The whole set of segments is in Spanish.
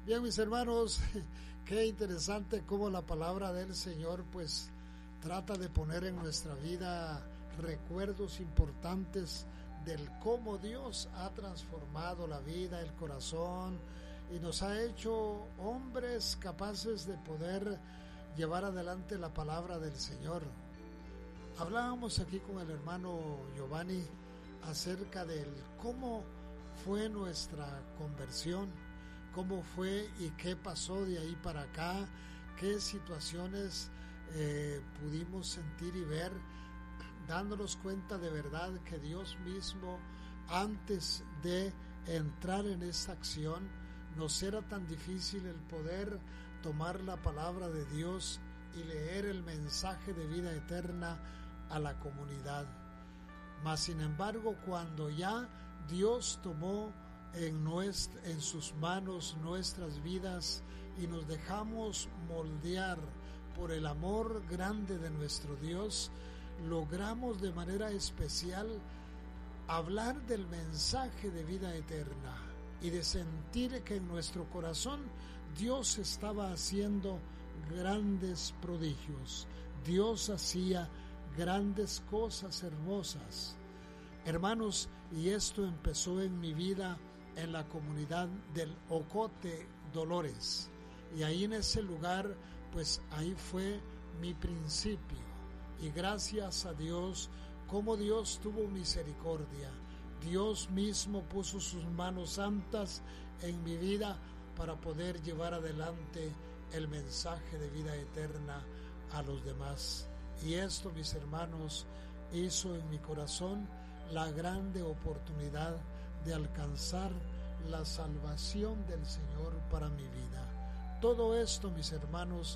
Bien, mis hermanos, qué interesante cómo la palabra del Señor pues trata de poner en nuestra vida recuerdos importantes del cómo Dios ha transformado la vida, el corazón, y nos ha hecho hombres capaces de poder llevar adelante la palabra del Señor. Hablábamos aquí con el hermano Giovanni acerca del cómo fue nuestra conversión, cómo fue y qué pasó de ahí para acá, qué situaciones pudimos sentir y ver, dándonos cuenta de verdad que Dios mismo, antes de entrar en esta acción, nos era tan difícil el poder tomar la palabra de Dios y leer el mensaje de vida eterna a la comunidad. Mas sin embargo, cuando ya Dios tomó en sus manos nuestras vidas y nos dejamos moldear por el amor grande de nuestro Dios, logramos de manera especial hablar del mensaje de vida eterna y de sentir que en nuestro corazón Dios estaba haciendo grandes prodigios. Dios hacía grandes cosas hermosas. Hermanos, y esto empezó en mi vida en la comunidad del Ocote Dolores. Y ahí en ese lugar, pues ahí fue mi principio. Y gracias a Dios, como Dios tuvo misericordia. Dios mismo puso sus manos santas en mi vida para poder llevar adelante el mensaje de vida eterna a los demás. Y esto, mis hermanos, hizo en mi corazón la grande oportunidad de alcanzar la salvación del Señor para mi vida. Todo esto, mis hermanos,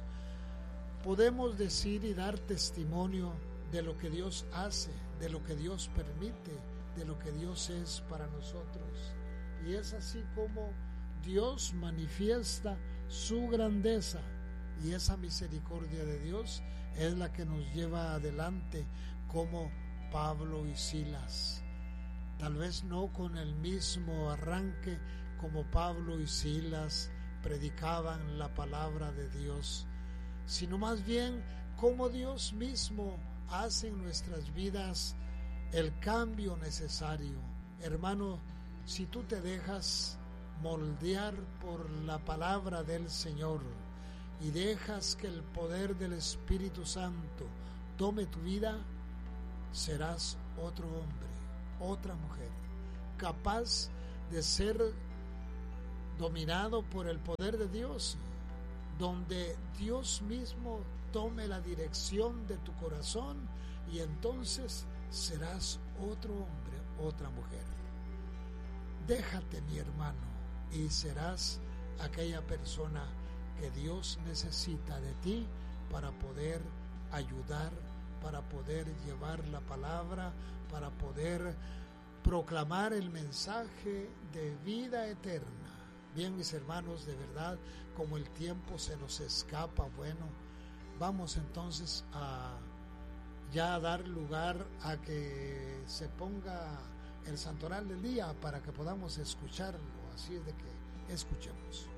podemos decir y dar testimonio de lo que Dios hace, de lo que Dios permite, de lo que Dios es para nosotros. Y es así como Dios manifiesta su grandeza, y esa misericordia de Dios es la que nos lleva adelante, como Pablo y Silas. Tal vez no con el mismo arranque como Pablo y Silas predicaban la palabra de Dios, sino más bien como Dios mismo hace en nuestras vidas el cambio necesario. Hermano, si tú te dejas moldear por la palabra del Señor y dejas que el poder del Espíritu Santo tome tu vida, serás otro hombre, otra mujer, capaz de ser dominado por el poder de Dios, donde Dios mismo tome la dirección de tu corazón, y entonces serás otro hombre, otra mujer. Déjate, mi hermano, y serás aquella persona que Dios necesita de ti para poder ayudar, para poder llevar la palabra, para poder proclamar el mensaje de vida eterna. Bien, mis hermanos, de verdad, como el tiempo se nos escapa, bueno, vamos entonces a ya dar lugar a que se ponga el santoral del día para que podamos escucharlo. Así es de que escuchemos.